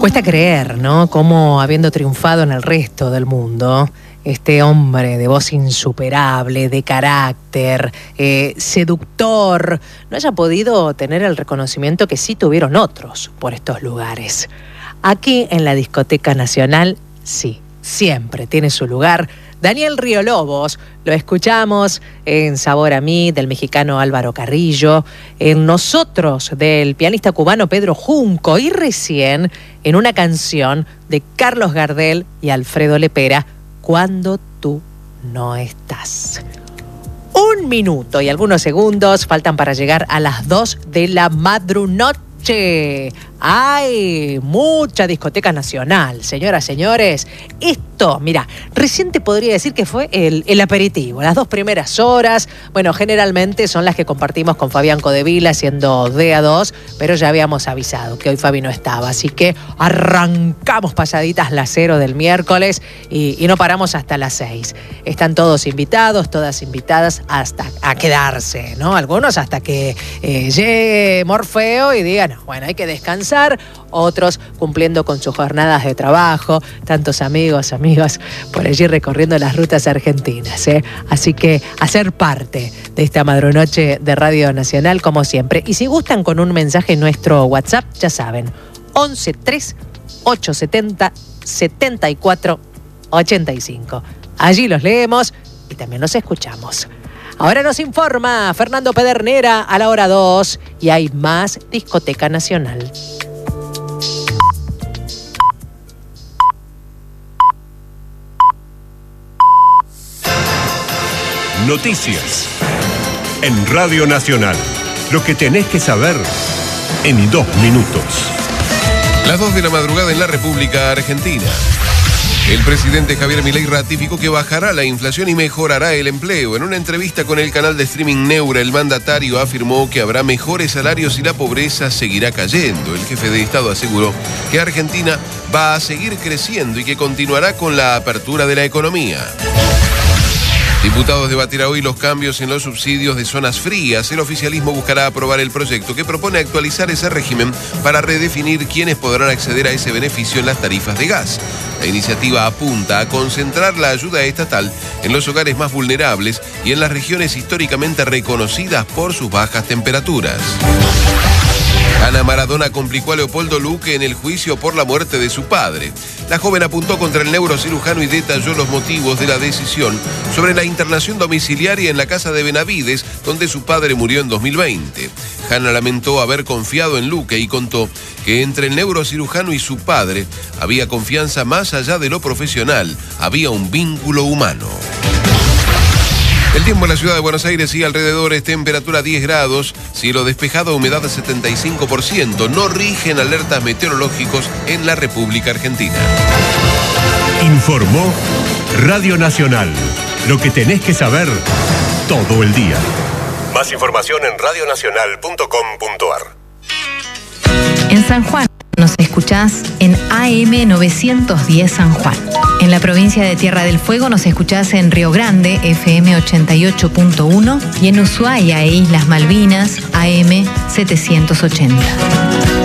Cuesta creer, ¿no? Cómo, habiendo triunfado en el resto del mundo, este hombre de voz insuperable, de carácter, seductor, no haya podido tener el reconocimiento que sí tuvieron otros por estos lugares. Aquí en la Discoteca Nacional, sí, siempre tiene su lugar Daniel Río Lobos. Lo escuchamos en Sabor a mí, del mexicano Álvaro Carrillo, en Nosotros, del pianista cubano Pedro Junco, y recién en una canción de Carlos Gardel y Alfredo Lepera, Cuando tú no estás. 1 minuto y algunos segundos faltan para llegar a las 2 de la madrunoche. ¡Ay! Mucha discoteca nacional, señoras, señores. Esto, mira, recién te podría decir que fue el aperitivo, las 2 primeras horas. Bueno, generalmente son las que compartimos con Fabián Codevila, siendo de a 2, pero ya habíamos avisado que hoy Fabi no estaba. Así que arrancamos pasaditas las 0 del miércoles y no paramos hasta las 6. Están todos invitados, todas invitadas hasta a quedarse, ¿no? Algunos hasta que llegue Morfeo y digan, no, bueno, hay que descansar. Otros cumpliendo con sus jornadas de trabajo, tantos amigos, amigas por allí recorriendo las rutas argentinas, ¿eh? Así que a ser parte de esta madrunoche de Radio Nacional como siempre. Y si gustan con un mensaje en nuestro WhatsApp, ya saben, 11 3 870 74 85. Allí los leemos y también los escuchamos. Ahora nos informa Fernando Pedernera a la hora 2 y hay más Discoteca Nacional. Noticias en Radio Nacional. Lo que tenés que saber en 2 minutos. Las 2 de la madrugada en la República Argentina. El presidente Javier Milei ratificó que bajará la inflación y mejorará el empleo. En una entrevista con el canal de streaming Neura, el mandatario afirmó que habrá mejores salarios y la pobreza seguirá cayendo. El jefe de Estado aseguró que Argentina va a seguir creciendo y que continuará con la apertura de la economía. Diputados debatirá hoy los cambios en los subsidios de zonas frías. El oficialismo buscará aprobar el proyecto que propone actualizar ese régimen para redefinir quiénes podrán acceder a ese beneficio en las tarifas de gas. La iniciativa apunta a concentrar la ayuda estatal en los hogares más vulnerables y en las regiones históricamente reconocidas por sus bajas temperaturas. Ana Maradona complicó a Leopoldo Luque en el juicio por la muerte de su padre. La joven apuntó contra el neurocirujano y detalló los motivos de la decisión sobre la internación domiciliaria en la casa de Benavides, donde su padre murió en 2020. Ana lamentó haber confiado en Luque y contó que entre el neurocirujano y su padre había confianza más allá de lo profesional, había un vínculo humano. El tiempo en la ciudad de Buenos Aires y alrededores, temperatura 10 grados, cielo despejado, humedad 75%. No rigen alertas meteorológicos en la República Argentina. Informó Radio Nacional. Lo que tenés que saber todo el día. Más información en radionacional.com.ar. En San Juan nos escuchás en AM 910 San Juan. En la provincia de Tierra del Fuego nos escuchás en Río Grande, FM 88.1, y en Ushuaia e Islas Malvinas, AM 780.